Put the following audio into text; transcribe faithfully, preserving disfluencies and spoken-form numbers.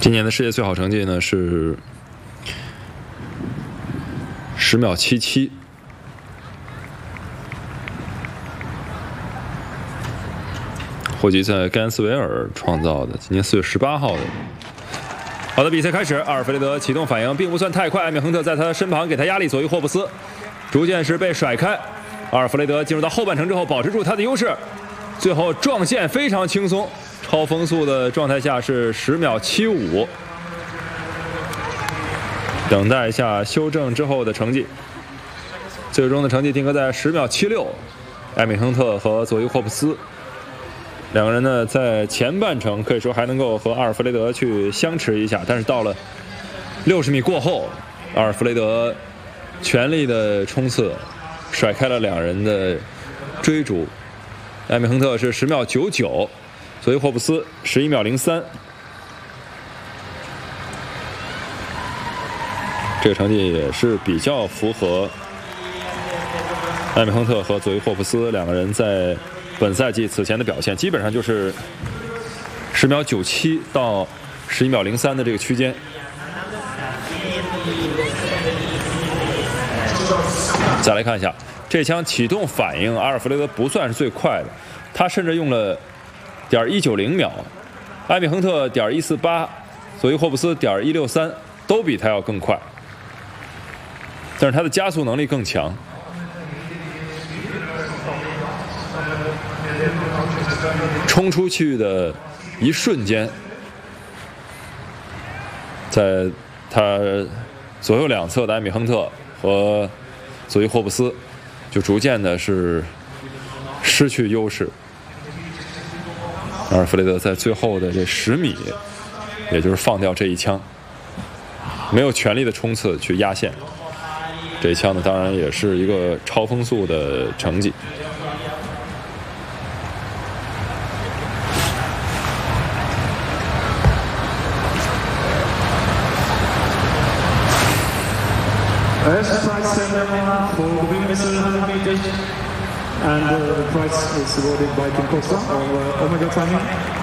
今年的世界最好成绩呢是十秒七七。霍吉在甘斯维尔创造的，今年四月十八号的。好的，比赛开始，阿尔弗雷德启动反应并不算太快，艾米亨特在他身旁给他压力，左右霍布斯逐渐是被甩开。阿尔弗雷德进入到后半程之后，保持住他的优势，最后撞线非常轻松，超风速的状态下是十秒七五。等待一下修正之后的成绩，最终的成绩定格在十秒七六。艾米亨特和佐伊霍布斯两个人呢，在前半程可以说还能够和阿尔弗雷德去相持一下，但是到了六十米过后，阿尔弗雷德全力的冲刺，甩开了两人的追逐。艾米亨特是十秒九九，佐伊霍布斯十一秒零三。这个成绩也是比较符合艾米亨特和佐伊霍布斯两个人在本赛季此前的表现，基本上就是十秒九七到十一秒零三的这个区间。再来看一下这枪启动反应，阿尔弗雷德不算是最快的，他甚至用了点一九零秒，艾米亨特点一四八，佐伊霍布斯点一六三，都比他要更快，但是他的加速能力更强。冲出去的一瞬间，在他左右两侧的艾米亨特和佐伊霍布斯就逐渐的是失去优势。阿尔弗雷德在最后的这十米，也就是放掉这一枪，没有全力的冲刺去压线。这一枪呢，当然也是一个超风速的成绩。 First prize ceremony for the women one hundred meters, and uh, the prize is awarded by Kim Costa of uh, Omega Timing.